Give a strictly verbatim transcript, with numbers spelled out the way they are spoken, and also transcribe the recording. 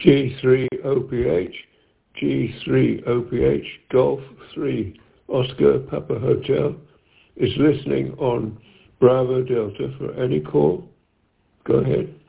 G three O P H, G three O P H, Golf three, Oscar Papa Hotel, is listening on Bravo Delta for any call. Go ahead.